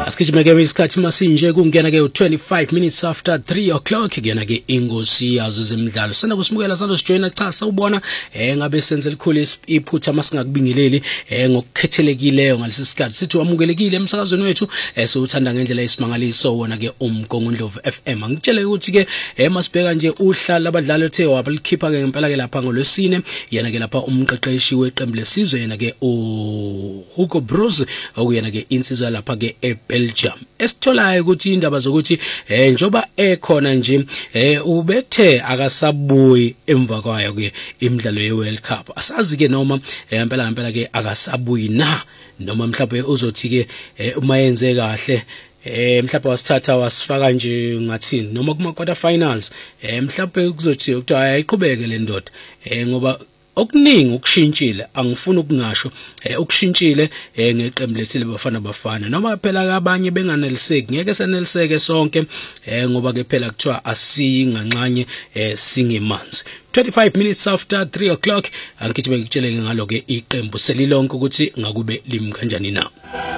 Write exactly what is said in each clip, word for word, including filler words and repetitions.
Asikijime ke isikhathi masinje kungena ke twenty-five minutes after three o'clock kuyena ke ingosi yazo zemidlalo sana kusimukela salo sijoina cha sawubona eh ngabe senze likhulu iphutha masingakubingeleli eh ngokukhethelekileyo ngalesi sikhathi sithi wamukelekile emsakazweni wethu eh sothanda ngendlela isimangaliso wona ke umgongo Ndlovu F M angitshele ukuthi ke eh masibheka nje uhla labadlali othe wabalikhipha ke ngempela ke lapha ngolwesine yena ke lapha umqeqeshi weqembu lesizwe yena ke u Hugo Broos okuyena ke insizwa lapha ke eBelgium esitholayo ukuthi indaba zokuthi eh njoba ekhona nje eh ubethe akasabuyi emva kwayo ke imidlalo yeWorld Cup asazi ke noma ngempela ngempela ke akasabuyi na noma mhlawumbe uzothi ke uma yenze kahle eh mhlawumbe wasithatha wasifaka nje ngathini noma kuma quarter finals eh mhlawumbe kuzothi ukuthi ayiqhubeke le ndoda eh ngoba okuningi ukushintshile angifuni ukungasho eh ukushintshile eh ngeqembu lethile bafana bafana noma phela abanye benganeliseki ngeke seneliseke sonke eh ngoba ke phela kuthiwa asinganxanye eh singemanzi twenty-five minutes after three o'clock angithi ngikutsheleke ngalo ke iqembu selilonke ukuthi ngakube limi kanjani na.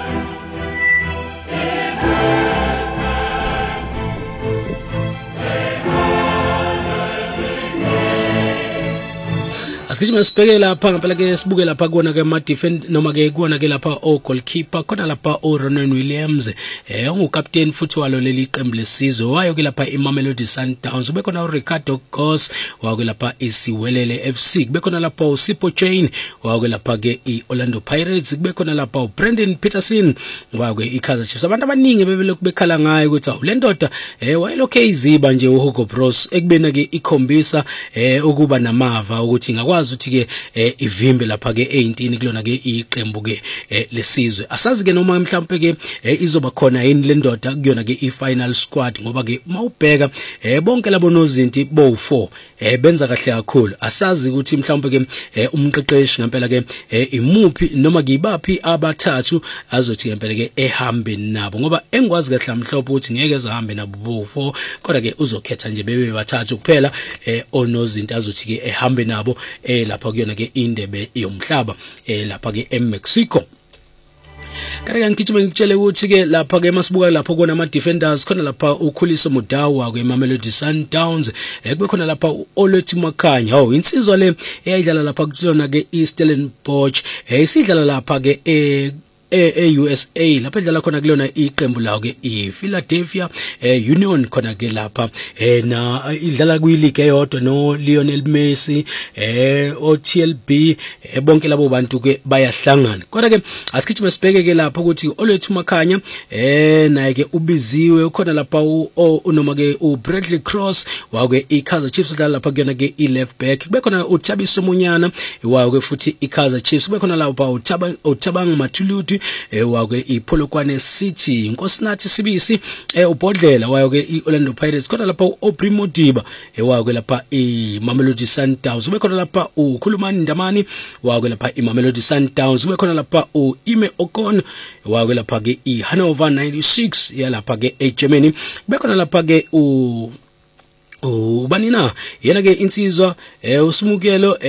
Asikijima sibheke lapha ngempela ke sibuke lapha kuona ke ma defend noma ke kuona ke lapha o goalkeeper khona lapha o Ronan Williams eh ungukapteni futhi walo leli qembu lesizwe wayo ke lapha iMamelodi Sundowns ube khona uRicardo Gos wayo ke lapha iSiwelele F C kube khona lapha uSipho Chain wayo ke lapha ke iOrlando Pirates kube khona lapha uBrendan Peterson wayo ke iKaizer Chiefs abantu abaningi bebele kubekhala ngayo ukuthi awu le ndoda eh wayelokhe iziba nje uHugo Broos ekubena ke ikhombisa eh ukuba namava ukuthi ngakwazi uthi ke ivimbe lapha ke eighteen kulona ke iqembu ke lesizwe asazi ke noma mhlawumbe ke izoba khona yini le ndoda kuyona ke ifinal squad ngoba ke mawubheka bonke labo nozinti bo four benza kahle kakhulu asazi ukuthi mhlawumbe ke umqeqeshi ngempela ke imuphi noma ngibaphi abathathu azothi ngempela ke ehambe nabo ngoba engikwazi kahle mhlawumbe ukuthi ngeke ezahambe nabo bo four kodwa ke uzokhetha nje bebe bathathu kuphela onozinti azothi ke ehambe nabo eh lapha kuyona ke indebe yomhlaba eh lapha ke eMexico. Kanti ngikijima ngikutshele ukuthi ke lapha ke masibuka lapha kona ama defenders khona lapha uKhuliso Mudawa ke Mamelodi Sundowns ekube khona lapha uOlethi Makhanya hawo insizwa le eyidlala lapha kuyona ke eStellenbosch esidlala lapha ke eh e-U S A lapha edlala khona kulona iqembu lawo ke iPhiladelphia Union khona ke lapha eh na idlala kwileague eyodwa no Lionel Messi eh o T L B bonke labo bantu ke bayahlangana kodwa ke asikhithi sibheke ke lapha ukuthi Olethu Makhanya eh naye ke ubiziwe khona lapha unoma ke uBradley Cross wawo ke iKaizer Chiefs udlala lapha kuyona ke i-left back kube khona uThabiso Munyana wawo ke futhi iKaizer Chiefs kube khona lapha uThabang Mathuluti ewake iPolokwane City inkosinathi Sibisi ubhodlela wayo ke iOrlando Pirates kodwa lapha uPrimo Diba ewake lapha iMamelodi Sundowns ube khona lapha uKhulumani Ndamani wake lapha iMamelodi Sundowns ube khona lapha uIme Okon wake lapha ke iHanover ninety-six yalapha ke eGermany ube khona lapha ke u ubanina yena ke insizwa uSimukelo